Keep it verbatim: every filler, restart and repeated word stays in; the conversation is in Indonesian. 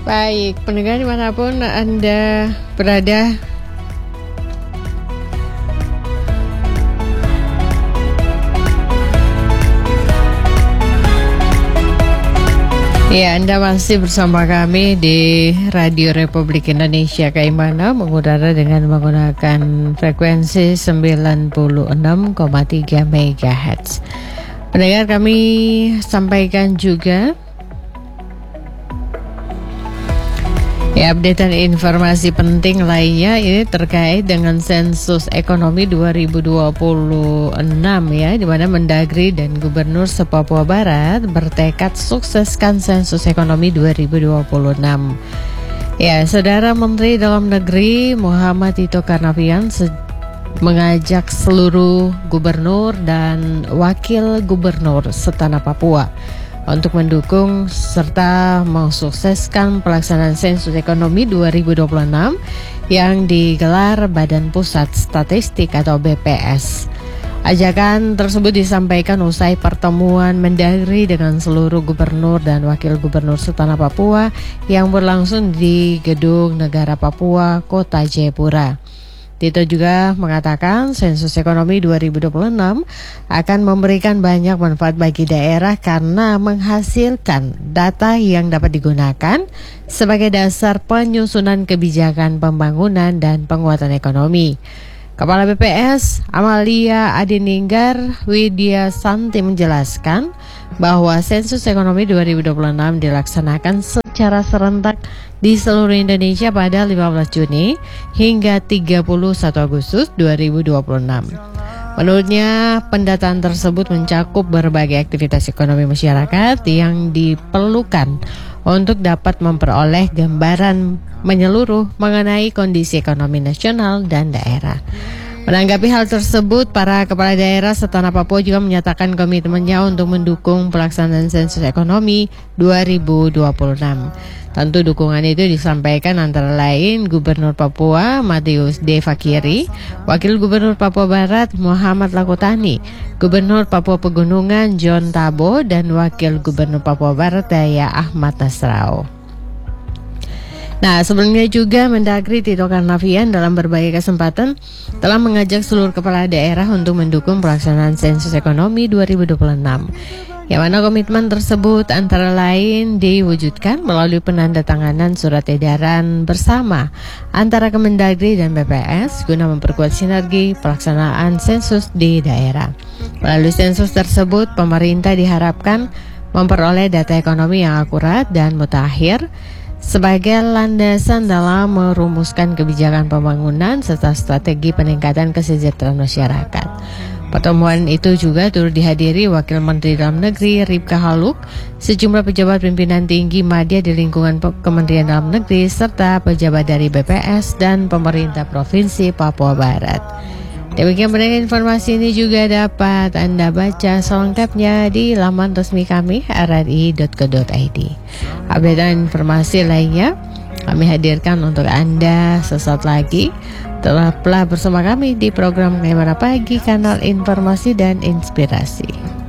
Baik, pendengar dimanapun Anda berada, ya, Anda masih bersama kami di Radio Republik Indonesia K I Mana, mengudara dengan menggunakan frekuensi sembilan puluh enam koma tiga megahertz. Pendengar, kami sampaikan juga ya, updatean informasi penting lainnya ini terkait dengan sensus ekonomi dua ribu dua puluh enam ya, di mana Mendagri dan Gubernur se-Papua Barat bertekad sukseskan sensus ekonomi dua ribu dua puluh enam. Ya, Saudara Menteri Dalam Negeri Muhammad Tito Karnavian se- mengajak seluruh gubernur dan wakil gubernur setanah Papua untuk mendukung serta mensukseskan pelaksanaan sensus ekonomi dua ribu dua puluh enam yang digelar Badan Pusat Statistik atau B P S. Ajakan tersebut disampaikan usai pertemuan Mendagri dengan seluruh gubernur dan wakil gubernur setanah Papua yang berlangsung di Gedung Negara Papua, Kota Jayapura. Tito juga mengatakan sensus ekonomi dua ribu dua puluh enam akan memberikan banyak manfaat bagi daerah karena menghasilkan data yang dapat digunakan sebagai dasar penyusunan kebijakan pembangunan dan penguatan ekonomi. Kepala B P S Amalia Adininggar Widya Santi menjelaskan bahwa sensus ekonomi dua ribu dua puluh enam dilaksanakan secara serentak di seluruh Indonesia pada lima belas Juni hingga tiga puluh satu Agustus dua ribu dua puluh enam. Menurutnya, pendataan tersebut mencakup berbagai aktivitas ekonomi masyarakat yang diperlukan untuk dapat memperoleh gambaran menyeluruh mengenai kondisi ekonomi nasional dan daerah. Menanggapi hal tersebut, para kepala daerah setanah Papua juga menyatakan komitmennya untuk mendukung pelaksanaan sensus ekonomi dua ribu dua puluh enam. Tentu dukungan itu disampaikan antara lain Gubernur Papua Matius D. Fakiri, Wakil Gubernur Papua Barat Muhammad Lakotani, Gubernur Papua Pegunungan John Tabo, dan Wakil Gubernur Papua Barat Daya Ahmad Nasrau. Nah, sebelumnya juga Mendagri Tito Karnavian dalam berbagai kesempatan telah mengajak seluruh kepala daerah untuk mendukung pelaksanaan sensus ekonomi dua ribu dua puluh enam. Yang mana komitmen tersebut antara lain diwujudkan melalui penandatanganan surat edaran bersama antara Kemendagri dan B P S guna memperkuat sinergi pelaksanaan sensus di daerah. Melalui sensus tersebut, pemerintah diharapkan memperoleh data ekonomi yang akurat dan mutakhir sebagai landasan dalam merumuskan kebijakan pembangunan serta strategi peningkatan kesejahteraan masyarakat. Pertemuan itu juga turut dihadiri Wakil Menteri Dalam Negeri Ripka Haluk, sejumlah pejabat pimpinan tinggi media di lingkungan Kementerian Dalam Negeri, serta pejabat dari B P S dan pemerintah Provinsi Papua Barat. Demikian pendengar, informasi ini juga dapat Anda baca selengkapnya di laman resmi kami r r i dot co dot i d. Update informasi lainnya kami hadirkan untuk Anda sesaat lagi. Tetaplah bersama kami di program K I Mana Pagi, kanal informasi dan inspirasi.